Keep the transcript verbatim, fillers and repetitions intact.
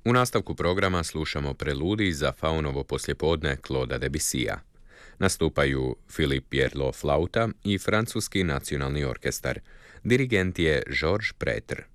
U nastavku programa slušamo preludij za Faunovo poslijepodne Claude'a Debussya. Nastupaju Philippe Pierlot flauta i Francuski nacionalni orkestar. Dirigent je Georges Pretre.